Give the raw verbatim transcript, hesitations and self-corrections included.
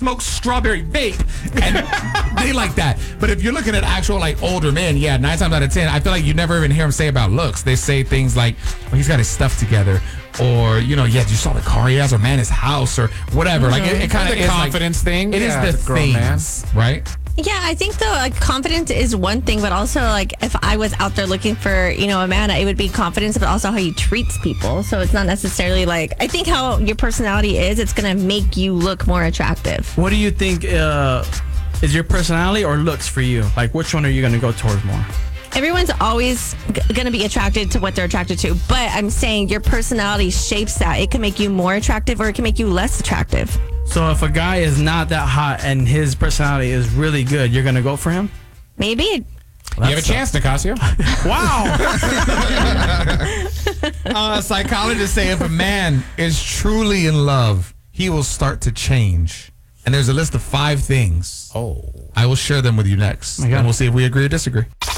smoke strawberry vape, and they like that. But if you're looking at actual like older men, yeah, nine times out of ten, I feel like you never even hear them say about looks. They say things like, well, he's got his stuff together, or you know, yeah, you saw the car he has, or man, his house, or whatever. Mm-hmm. Like it, it kind of is confidence like, thing. It yeah, is the things, right? Yeah, I think though, like confidence is one thing, but also like if I was out there looking for, you know, a man, it would be confidence, but also how he treats people. So it's not necessarily like, I think how your personality is, it's going to make you look more attractive. What do you think uh, is your personality or looks for you? Like, which one are you going to go towards more? Everyone's always g- going to be attracted to what they're attracted to, but I'm saying your personality shapes that. It can make you more attractive or it can make you less attractive. So if a guy is not that hot and his personality is really good, you're going to go for him? Maybe. Well, you have a chance, Nicasio. Wow. uh, psychologists say if a man is truly in love, he will start to change. And there's a list of five things. Oh. I will share them with you next. Oh my God. And we'll see if we agree or disagree.